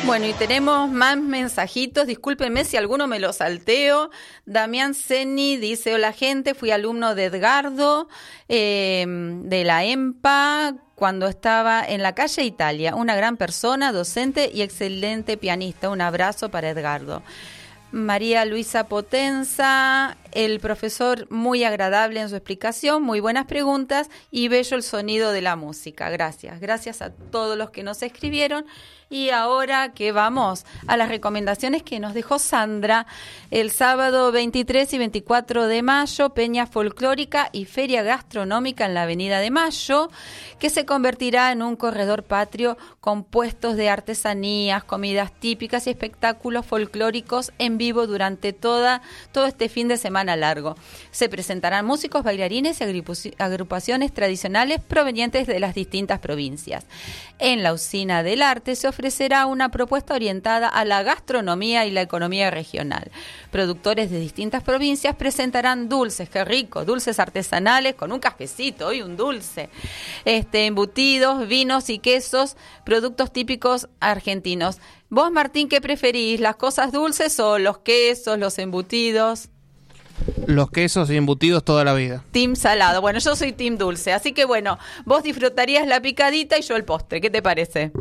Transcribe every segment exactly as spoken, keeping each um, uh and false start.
Bueno, y tenemos más mensajitos. Discúlpenme si alguno me lo salteo. Damián Ceni dice: hola gente, fui alumno de Edgardo, eh, de la EMPA, cuando estaba en la calle Italia. Una gran persona, docente y excelente pianista. Un abrazo para Edgardo. María Luisa Potenza, el profesor muy agradable en su explicación, muy buenas preguntas y bello el sonido de la música. Gracias, gracias a todos los que nos escribieron. Y ahora que vamos a las recomendaciones que nos dejó Sandra, el sábado veintitrés y veinticuatro de mayo, Peña Folclórica y Feria Gastronómica en la Avenida de Mayo, que se convertirá en un corredor patrio con puestos de artesanías, comidas típicas y espectáculos folclóricos en vivo durante toda, todo este fin de semana largo. Se presentarán músicos, bailarines y agrupaciones tradicionales provenientes de las distintas provincias. En la Usina del Arte se ofrecerá una propuesta orientada a la gastronomía y la economía regional. Productores de distintas provincias presentarán dulces, qué rico, dulces artesanales con un cafecito y un dulce, este, embutidos, vinos y quesos, productos típicos argentinos. Vos, Martín, ¿qué preferís? ¿Las cosas dulces o los quesos, los embutidos? Los quesos y embutidos toda la vida. Team salado. Bueno, yo soy team dulce, así que bueno, vos disfrutarías la picadita y yo el postre. ¿Qué te parece?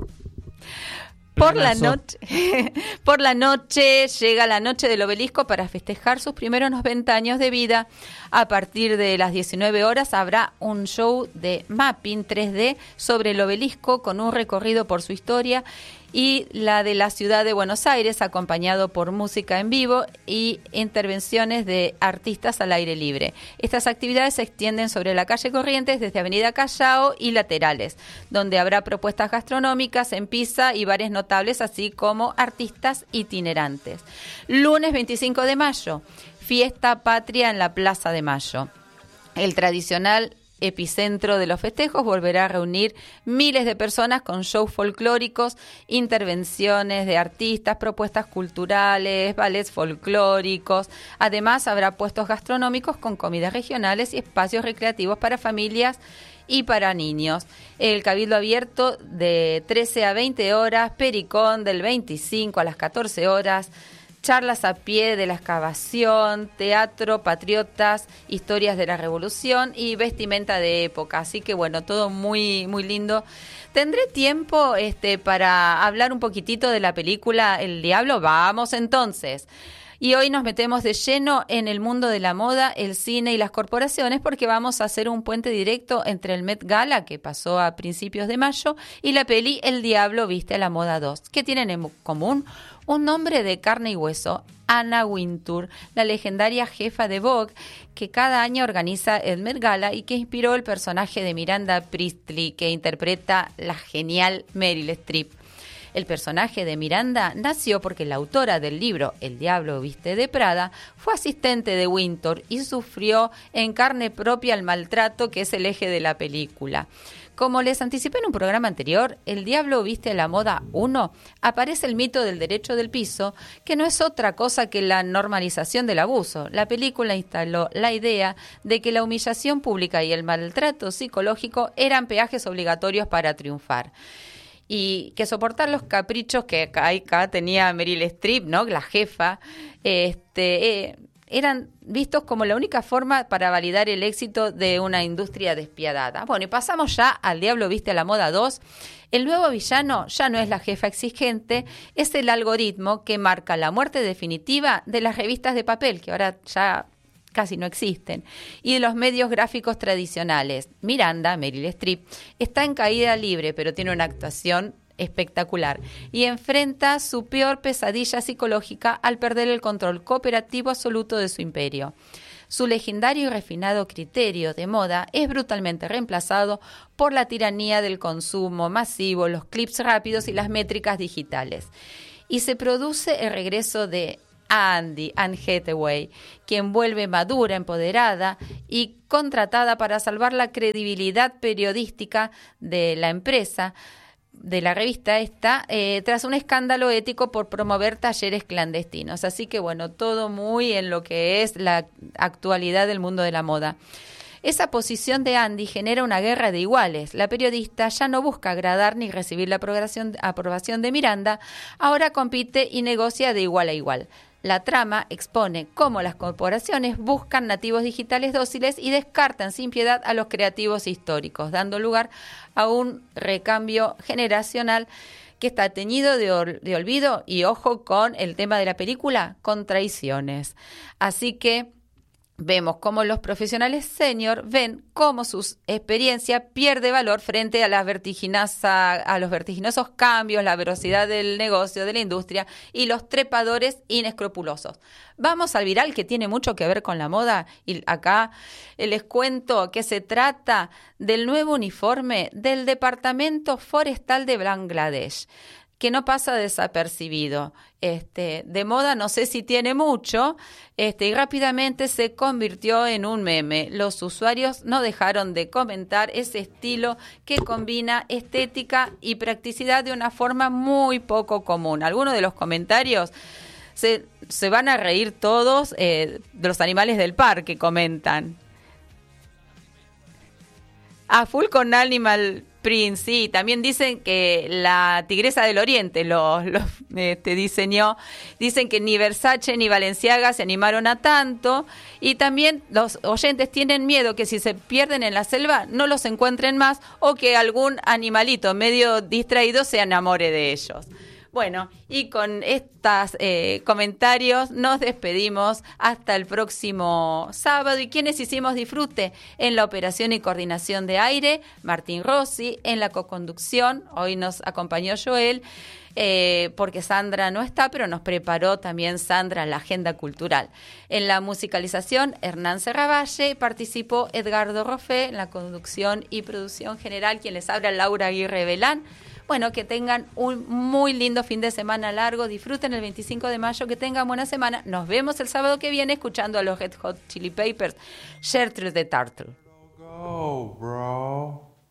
Por la noche, por la noche llega la noche del obelisco para festejar sus primeros noventa años de vida. A partir de las diecinueve horas habrá un show de mapping tres D sobre el obelisco con un recorrido por su historia y la de la ciudad de Buenos Aires, acompañado por música en vivo y intervenciones de artistas al aire libre. Estas actividades se extienden sobre la calle Corrientes desde Avenida Callao y laterales, donde habrá propuestas gastronómicas en pizza y bares notables, así como artistas itinerantes. Lunes veinticinco de mayo, fiesta patria en la Plaza de Mayo. El tradicional epicentro de los festejos volverá a reunir miles de personas con shows folclóricos, intervenciones de artistas, propuestas culturales, ballets folclóricos. Además, habrá puestos gastronómicos con comidas regionales y espacios recreativos para familias y para niños. El Cabildo Abierto de trece a veinte horas, Pericón del veinticinco a las catorce horas, charlas a pie de la excavación, teatro, patriotas, historias de la revolución y vestimenta de época. Así que bueno, todo muy muy lindo. ¿Tendré tiempo este para hablar un poquitito de la película El Diablo? Vamos entonces. Y hoy nos metemos de lleno en el mundo de la moda, el cine y las corporaciones, porque vamos a hacer un puente directo entre el Met Gala, que pasó a principios de mayo, y la peli El Diablo viste a la moda dos. ¿Qué tienen en común? Un nombre de carne y hueso, Anna Wintour, la legendaria jefa de Vogue, que cada año organiza el Met Gala y que inspiró el personaje de Miranda Priestley, que interpreta la genial Meryl Streep. El personaje de Miranda nació porque la autora del libro El Diablo viste de Prada fue asistente de Wintour y sufrió en carne propia el maltrato que es el eje de la película. Como les anticipé en un programa anterior, El Diablo viste la moda uno, aparece el mito del derecho del piso, que no es otra cosa que la normalización del abuso. La película instaló la idea de que la humillación pública y el maltrato psicológico eran peajes obligatorios para triunfar. Y que soportar los caprichos que acá, acá tenía Meryl Streep, ¿no? La jefa, este, eh, eran vistos como la única forma para validar el éxito de una industria despiadada. Bueno, y pasamos ya al Diablo viste a la moda dos. El nuevo villano ya no es la jefa exigente, es el algoritmo que marca la muerte definitiva de las revistas de papel, que ahora ya casi no existen, y de los medios gráficos tradicionales. Miranda, Meryl Streep, está en caída libre, pero tiene una actuación espectacular y enfrenta su peor pesadilla psicológica al perder el control cooperativo absoluto de su imperio. Su legendario y refinado criterio de moda es brutalmente reemplazado por la tiranía del consumo masivo, los clips rápidos y las métricas digitales. Y se produce el regreso de Andy, Anne Hathaway, quien vuelve madura, empoderada y contratada para salvar la credibilidad periodística de la empresa, de la revista esta, eh, tras un escándalo ético por promover talleres clandestinos. Así que bueno, todo muy en lo que es la actualidad del mundo de la moda. Esa posición de Andy genera una guerra de iguales. La periodista ya no busca agradar ni recibir la aprobación, aprobación de Miranda, ahora compite y negocia de igual a igual. La trama expone cómo las corporaciones buscan nativos digitales dóciles y descartan sin piedad a los creativos históricos, dando lugar a un recambio generacional que está teñido de, or- de olvido y, ojo con el tema de la película, con traiciones. Así que vemos cómo los profesionales senior ven cómo su experiencia pierde valor frente a, las vertiginosa, a los vertiginosos cambios, la velocidad del negocio, de la industria y los trepadores inescrupulosos. Vamos al viral, que tiene mucho que ver con la moda, y acá les cuento que se trata del nuevo uniforme del Departamento Forestal de Bangladesh, que no pasa desapercibido. Este, de moda no sé si tiene mucho, este, y rápidamente se convirtió en un meme. Los usuarios no dejaron de comentar ese estilo que combina estética y practicidad de una forma muy poco común. Algunos de los comentarios se, se van a reír todos eh, de los animales del parque, comentan. A full con Animal Print, sí. También dicen que la Tigresa del Oriente lo, lo este, diseñó. Dicen que ni Versace ni Balenciaga se animaron a tanto. Y también los oyentes tienen miedo que si se pierden en la selva no los encuentren más, o que algún animalito medio distraído se enamore de ellos. Bueno, y con estos eh, comentarios nos despedimos hasta el próximo sábado. ¿Y quienes hicimos disfrute? En la operación y coordinación de aire, Martín Rossi. En la coconducción, hoy nos acompañó Joel, eh, porque Sandra no está, pero nos preparó también Sandra la agenda cultural. En la musicalización, Hernán Serravalle. Participó Edgardo Roffé en la conducción y producción general. Quien les habla, Laura Aguirre Belán. Bueno, que tengan un muy lindo fin de semana largo, disfruten el veinticinco de mayo, que tengan buena semana. Nos vemos el sábado que viene escuchando a los Red Hot Chili Peppers, Gertrude the Turtle. Go, bro.